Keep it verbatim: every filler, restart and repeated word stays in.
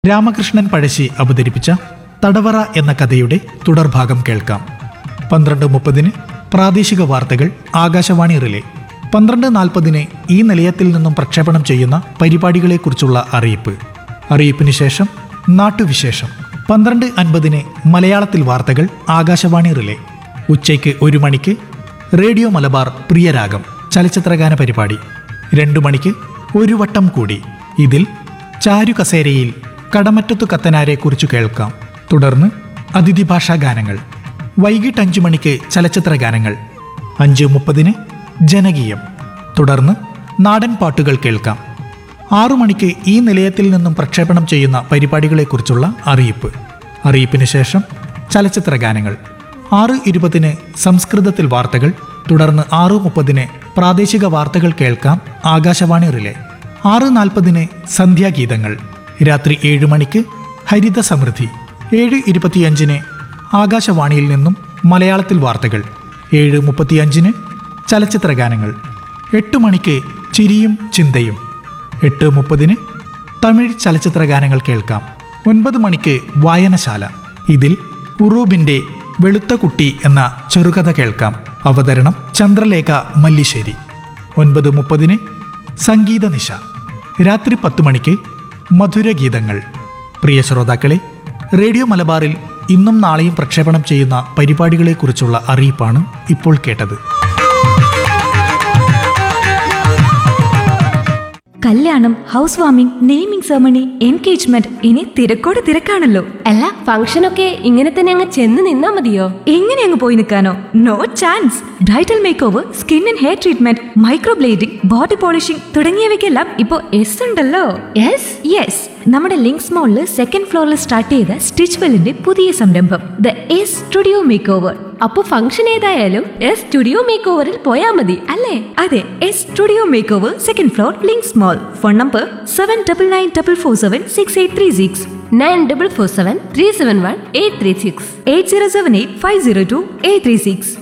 രാമകൃഷ്ണൻ പഴശ്ശി അവതരിപ്പിച്ച തടവറ എന്ന കഥയുടെ തുടർഭാഗം കേൾക്കാം. പന്ത്രണ്ട് മുപ്പതിന് പ്രാദേശിക വാർത്തകൾ ആകാശവാണി റിലേ. പന്ത്രണ്ട് നാൽപ്പതിന് ഈ നിലയത്തിൽ നിന്നും പ്രക്ഷേപണം ചെയ്യുന്ന പരിപാടികളെക്കുറിച്ചുള്ള അറിയിപ്പ്. അറിയിപ്പിന് ശേഷം നാട്ടുവിശേഷം. പന്ത്രണ്ട് അൻപതിന് മലയാളത്തിൽ വാർത്തകൾ ആകാശവാണി റിലേ. ഉച്ചയ്ക്ക് ഒരു മണിക്ക് റേഡിയോ മലബാർ പ്രിയരാഗം ചലച്ചിത്രഗാന പരിപാടി. രണ്ടു മണിക്ക് ഒരു വട്ടം കൂടി. ഇതിൽ ചാരു കസേരയിൽ കടമറ്റത്തു കത്തനാരെ കുറിച്ചു കേൾക്കാം. തുടർന്ന് അതിഥി ഭാഷാ ഗാനങ്ങൾ. വൈകിട്ട് അഞ്ചു മണിക്ക് ചലച്ചിത്ര ഗാനങ്ങൾ. അഞ്ച് മുപ്പതിന് ജനകീയം. തുടർന്ന് നാടൻ പാട്ടുകൾ കേൾക്കാം. ആറു മണിക്ക് ഈ നിലയത്തിൽ നിന്നും പ്രക്ഷേപണം ചെയ്യുന്ന പരിപാടികളെക്കുറിച്ചുള്ള അറിയിപ്പ്. അറിയിപ്പിന് ശേഷം ചലച്ചിത്ര ഗാനങ്ങൾ. ആറ് ഇരുപതിന് സംസ്കൃതത്തിൽ വാർത്തകൾ. തുടർന്ന് ആറു മുപ്പതിന് പ്രാദേശിക വാർത്തകൾ കേൾക്കാം ആകാശവാണി റിലേ. ആറ് നാൽപ്പതിന് സന്ധ്യാഗീതങ്ങൾ. രാത്രി ഏഴ് മണിക്ക് ഹരിത സമൃദ്ധി. ഏഴ് ഇരുപത്തിയഞ്ചിന് ആകാശവാണിയിൽ നിന്നും മലയാളത്തിൽ വാർത്തകൾ. ഏഴ് മുപ്പത്തിയഞ്ചിന് ചലച്ചിത്ര ഗാനങ്ങൾ. എട്ട് മണിക്ക് ചിരിയും ചിന്തയും. എട്ട് മുപ്പതിന് തമിഴ് ചലച്ചിത്ര ഗാനങ്ങൾ കേൾക്കാം. ഒൻപത് മണിക്ക് വായനശാല. ഇതിൽ ഉറൂബിൻ്റെ വെളുത്ത കുട്ടി എന്ന ചെറുകഥ കേൾക്കാം. അവതരണം ചന്ദ്രലേഖ മല്ലിശ്ശേരി. ഒൻപത് മുപ്പതിന് സംഗീത നിശ. രാത്രി പത്ത് മണിക്ക് മധുരഗീതങ്ങൾ. പ്രിയ ശ്രോതാക്കളെ, റേഡിയോ മലബാറിൽ ഇന്നും നാളെയും പ്രക്ഷേപണം ചെയ്യുന്ന പരിപാടികളെക്കുറിച്ചുള്ള അറിയിപ്പാണ് ഇപ്പോൾ കേട്ടത്. കല്യാണം, house warming, naming ceremony, engagement, ഇനി തിരക്കോട് തിരക്കാണല്ലോ. അല്ല, ഫംഗ്ഷനൊക്കെ ഇങ്ങനെ തന്നെ അങ്ങ് ചെന്ന് നിന്നാ മതിയോ? എങ്ങനെ അങ്ങ് പോയി നിൽക്കാനോ? No chance. Bridal make over, skin and hair treatment, microblading, body polishing തുടങ്ങിയവയ്ക്കെല്ലാം ഇപ്പോ എസ് ഉണ്ടല്ലോ. യെസ് യെസ് നമ്മുടെ ലിങ്ക്സ് മോളില് സെക്കൻഡ് ഫ്ലോറിൽ സ്റ്റാർട്ട് ചെയ്ത സ്റ്റിച്ച് വെല്ലിന്റെ പുതിയ സംരംഭം the S studio make over. അപ്പൊ ഫംഗ്ഷൻ ഏതായാലും എസ് സ്റ്റുഡിയോ മേക്ക് ഓവറിൽ പോയാ മതി അല്ലേ? അതെ, S studio make over, second floor, links mall. Phone number seven double nine double four seven six eight three six nine double four seven three seven one eight three six eight zero seven eight five zero to eight three six.